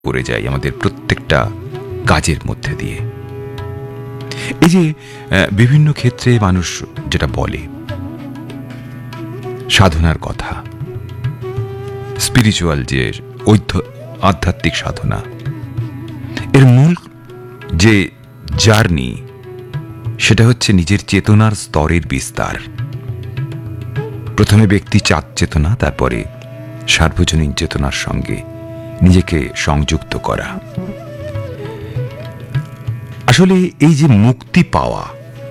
করে যাই আমাদের প্রত্যেকটা কাজের মধ্যে দিয়ে। এই যে বিভিন্ন ক্ষেত্রে মানুষ যেটা বলে সাধনার কথা, স্পিরিচুয়াল যে আধ্যাত্মিক সাধনা, এর মূল যে জার্নি সেটা হচ্ছে নিজের চেতনার স্তরের বিস্তার। প্রথমে ব্যক্তি চাঁদ চেতনা, তারপরে সার্বজনীন চেতনার সঙ্গে নিজেকে সংযুক্ত করা। আসলে এই যে মুক্তি পাওয়া,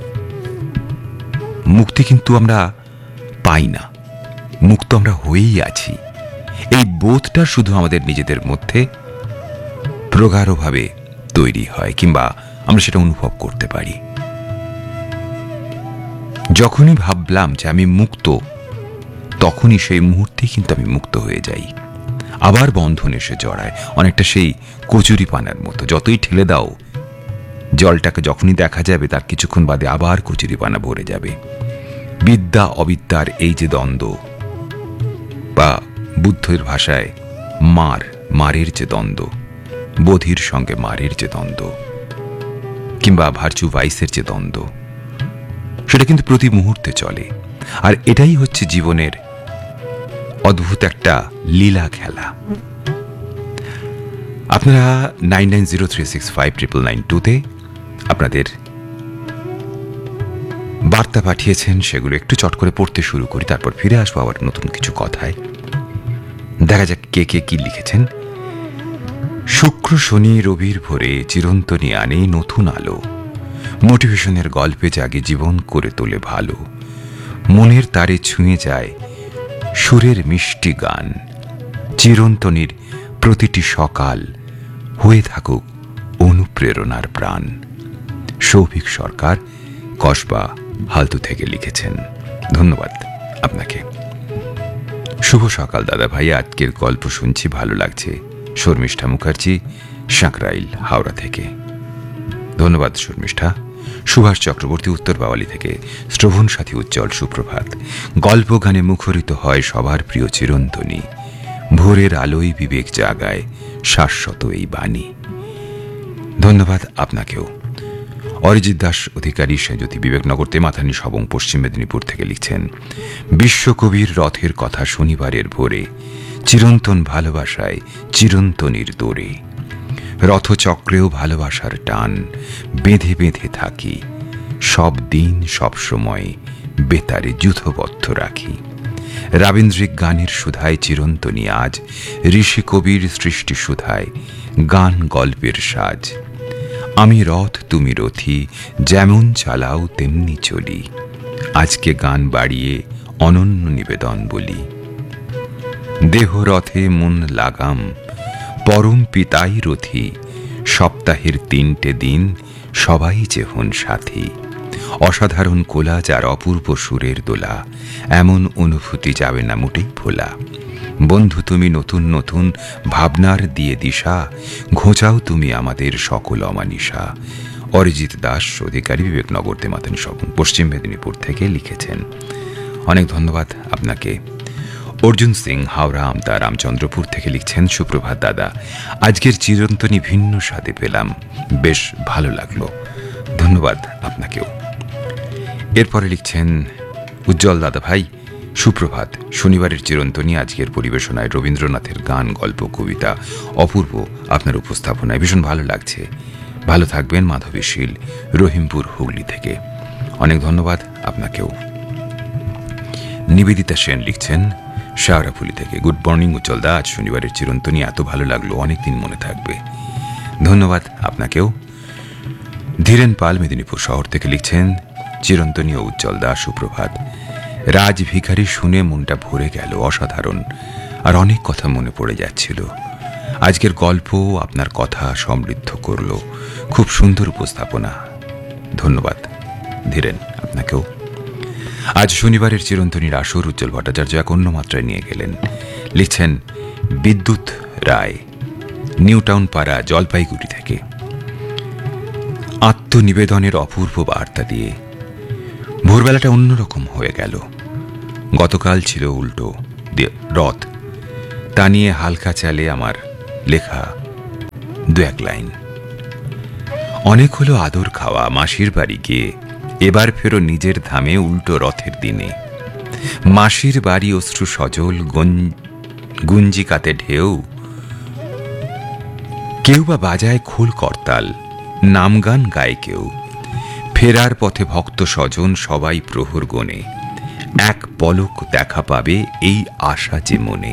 মুক্তি কিন্তু আমরা পাই না, মুক্ত আমরা হয়েই আছি। এই বোধটা শুধু আমাদের নিজেদের মধ্যে প্রগাঢ়ভাবে তৈরি হয়, কিংবা আমরা সেটা অনুভব করতে পারি। যখনই ভাবলাম যে আমি মুক্ত, তখনই সেই মুহূর্তে কিন্তু আমি মুক্ত হয়ে যাই। আবার বন্ধন এসে জড়ায়, অনেকটা সেই কচুরি পানার মতো। যতই ঠেলে দাও, জলটাকে যখনই দেখা যাবে তার কিছুক্ষণ বাদে আবার কচুরি পানা ভরে যাবে। বিদ্যা অবিদ্যার এই যে দ্বন্দ্ব, বা বুদ্ধের ভাষায় মারের যে দ্বন্দ্ব, বোধির সঙ্গে মারের যে দ্বন্দ্ব, কিংবা ভার্চু ভাইসের যে দ্বন্দ্ব, সেটা কিন্তু প্রতি মুহূর্তে চলে। আর এটাই হচ্ছে জীবনের অদ্ভুত একটা লীলা খেলা। আপনারা 9903659992 আপনাদের বার্তা পাঠিয়েছেন, সেগুলো একটু চট করে পড়তে শুরু করি, তারপর ফিরে আসবো আবার নতুন কিছু কথায়। দেখা যাক কে কে কি লিখেছেন। শুক্র শনি রবির ভোরে চিরন্তনী আনে নতুন আলো, মোটিভেশনের গল্পে জাগে জীবন করে তোলে ভালো, মনের তারে ছুঁয়ে যায় সুরের মিষ্টি গান, চিরন্তনীর প্রতিটি সকাল হয়ে থাকুক অনুপ্রেরণার প্রাণ। সৌভিক সরকার কসবা হালতু থেকে লিখেছেন। ধন্যবাদ আপনাকে। শুভ সকাল দাদা ভাই, আজকের গল্প শুনছি, ভালো লাগছে। শর্মিষ্ঠা মুখার্জি, সাঁকরাইল, হাওড়া থেকে। ধন্যবাদ শর্মিষ্ঠা। সুভাষ চক্রবর্তী উত্তর বাওয়ালি থেকে। শ্রবণ সাথী উজ্জ্বল, সুপ্রভাত। গল্প গানে মুখরিত হয় সবার প্রিয় চিরন্তনী, ভোরের আলোয় বিবেক জাগায় শাশ্বত এই বাণী। ধন্যবাদ আপনাকেও। অরিজিৎ দাস অধিকারী সেজতি, বিবেকনগর তেমাথানি সবং, পশ্চিম মেদিনীপুর থেকে লিখছেন, বিশ্বকবির রথের কথা শনিবারের ভোরে, চিরন্তন ভালোবাসায় চিরন্তনীর দোরে, রথচক্রেও ভালোবাসার টান বেঁধে বেঁধে থাকি, সব দিন সব সময় বেতারে যুথবদ্ধ রাখি। রাবীন্দ্রিক গানের সুধায় চিরন্তনী আজ, ঋষি কবির সৃষ্টি সুধায় গান গল্পের সাজ। আমি রথ তুমি রথী, যেমন চালাও তেমনি চলি, আজকে গান বাড়িয়ে অনন্য নিবেদন বলি। দেহ রথে মন লাগাম, পরম পিতাই রথী, সপ্তাহের 3টে দিন সবাই যেহন সাথী। অসাধারণ কোলা যার অপূর্ব সুরের দোলা, এমন অনুভূতি যাবে না মোটেই ভোলা। বন্ধু তুমি নতুন নতুন ভাবনার দিয়ে দিশা, ঘোচাও তুমি আমাদের সকল অমানিসা। অরিজিৎ দাস অধিকারী, বিবেকনগর তেমাথানি সবং, পশ্চিম মেদিনীপুর থেকে লিখেছেন। অনেক ধন্যবাদ আপনাকে। অর্জুন সিং হাওড়া আমতা রামচন্দ্রপুর থেকে লিখছেন, সুপ্রভাত দাদা, আজকের চিরন্তনী ভিন্ন স্বাদে পেলাম, বেশ ভালো লাগলো। ধন্যবাদ আপনাকেও। এরপরে লিখছেন উজ্জ্বল দাদা ভাই, সুপ্রভাত। শনিবারের চিরন্তনী আজকের পরিবেশনায় রবীন্দ্রনাথের গান গল্প কবিতা অপূর্ব, আপনার উপস্থাপনায় ভীষণ ভালো লাগছে। ভালো থাকবেন। মাধবী শীল, রহিমপুর, হুগলি থেকে। অনেক ধন্যবাদ আপনাকেও। নিবেদিতা সেন লিখছেন শাহরাফুলি থেকে, গুড মর্নিং উজ্জ্বল দা, আজ শনিবারের চিরন্তনী এত ভালো লাগলো, অনেকদিন মনে থাকবে। ধন্যবাদ আপনাকেও। ধীরেন পাল মেদিনীপুর শহর থেকে লিখছেন, চিরন্তনী ও উজ্জ্বল দা সুপ্রভাত। রাজ ভিখারি শুনে মনটা ভরে গেল, অসাধারণ, আর অনেক কথা মনে পড়ে যাচ্ছিল। আজকের গল্প আপনার কথা সমৃদ্ধ করলো, খুব সুন্দর উপস্থাপনা। ধন্যবাদ ধীরেন আপনাকেও। আজ শনিবারের চিরন্তনীর আসর উজ্জ্বল ভট্টাচার্য এক অন্য মাত্রায় নিয়ে গেলেন। লিখছেন বিদ্যুৎ রায়, নিউটাউন পাড়া, জলপাইগুড়ি থেকে। আত্মনিবেদনের অপূর্ব বার্তা দিয়ে ভোরবেলাটা অন্যরকম হয়ে গেল। গতকাল ছিল উল্টো রথ, তা নিয়ে হালকা চালে আমার লেখা দু এক লাইন। অনেক হলো আদর খাওয়া মাসির বাড়ি গিয়ে, এবার ফেরো নিজের ধামে উল্টো রথের দিনে। মাসির বাড়ি অশ্রু সজল, গুঞ্জিকাতে ঢেউ, কেউ বা বাজায় খোল করতাল, নামগান গায় কেউ। ফেরার পথে ভক্ত স্বজন সবাই প্রহর গণে, এক পলক দেখা পাবে এই আশা যে মনে।